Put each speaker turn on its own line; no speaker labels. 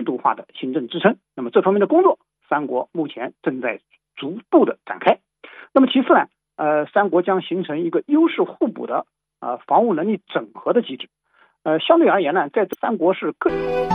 制度化的行政支撑。那么这方面的工作，三国目前正在逐步的展开。那么其次呢，三国将形成一个优势互补的防务能力整合的机制。相对而言呢，在三国是各